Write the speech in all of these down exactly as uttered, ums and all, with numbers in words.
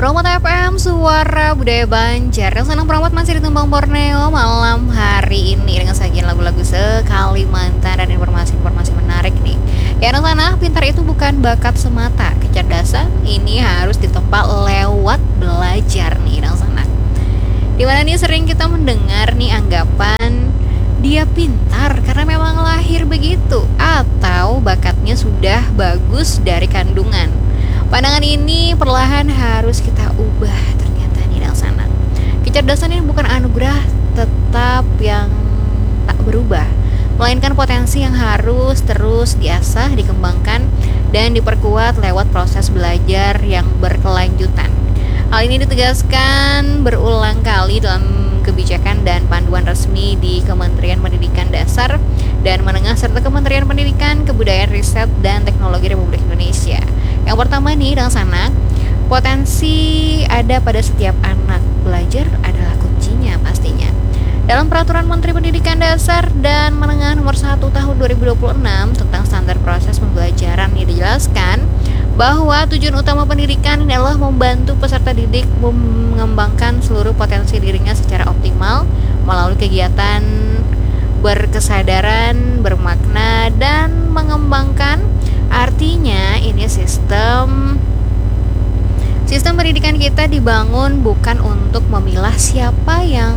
Promote F M, suara budaya Banjar. Yang senang promote masih di Tumpang Borneo malam hari ini dengan sajian lagu-lagu se-Kalimantan dan informasi-informasi menarik nih. Ya, anak sana, pintar itu bukan bakat semata. Kecerdasan ini harus ditempa lewat belajar nih, anak sana. Dimana nih sering kita mendengar nih anggapan dia pintar karena memang lahir begitu, atau bakatnya sudah bagus dari kandungan. Pandangan ini perlahan harus kita ubah ternyata di dalam sana. Kecerdasan ini bukan anugerah tetap yang tak berubah, melainkan potensi yang harus terus diasah, dikembangkan, dan diperkuat lewat proses belajar yang berkelanjutan. Hal ini ditegaskan berulang kali dalam kebijakan dan panduan resmi di Kementerian Pendidikan Dasar dan Menengah serta Kementerian Pendidikan, Kebudayaan, Riset, dan Teknologi Republik Indonesia. Yang pertama nih dalam sana, potensi ada pada setiap anak. Belajar adalah kuncinya pastinya. Dalam Peraturan Menteri Pendidikan Dasar dan Menengah Nomor satu Tahun dua ribu dua puluh enam tentang standar proses pembelajaran ini dijelaskan bahwa tujuan utama pendidikan adalah membantu peserta didik mengembangkan seluruh potensi dirinya secara optimal melalui kegiatan berkesadaran, bermakna, dan mengembangkan. Artinya ini sistem sistem pendidikan kita dibangun bukan untuk memilah siapa yang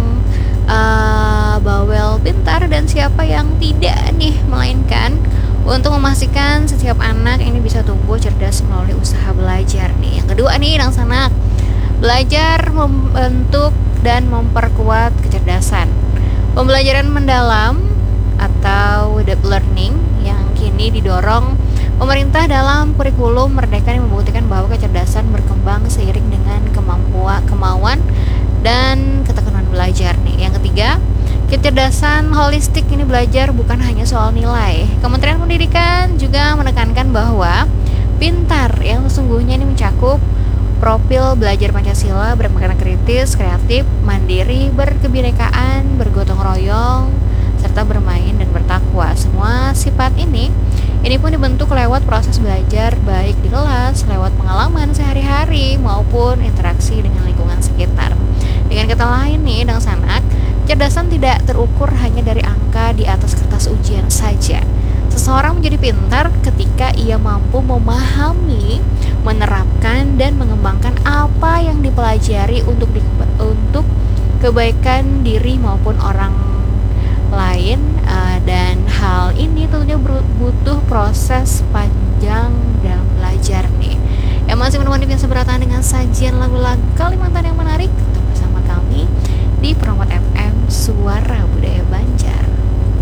uh, bawel pintar dan siapa yang tidak nih, melainkan untuk memastikan setiap anak ini bisa tumbuh cerdas melalui usaha belajar nih. Yang kedua nih, anak sanak, belajar membentuk dan memperkuat kecerdasan. Pembelajaran mendalam atau deep learning yang kini didorong pemerintah dalam kurikulum Merdeka yang membuktikan bahwa kecerdasan berkembang seiring dengan kemampuan, kemauan, dan ketekunan belajar nih. Yang ketiga, kecerdasan holistik ini belajar bukan hanya soal nilai. Kementerian Pendidikan juga menekankan bahwa pintar yang sesungguhnya ini mencakup profil belajar Pancasila, berpikiran kritis, kreatif, mandiri, berkebinekaan, bergotong royong, serta bermain dan bertakwa. Semua sifat ini ini pun dibentuk lewat proses belajar baik di kelas, lewat pengalaman sehari-hari maupun interaksi dengan lingkungan sekitar. Dengan kata lain nih, Dang Sanak, kecerdasan tidak terukur hanya dari angka di atas kertas ujian saja. Seseorang menjadi pintar ketika ia mampu memahami, menerapkan, dan mengembangkan apa yang dipelajari untuk di, untuk kebaikan diri maupun orang lain, uh, dan hal ini tentunya butuh proses panjang dalam belajar nih. Yang masih menemani yang seberatan dengan sajian lagu-lagu Kalimantan yang menarik.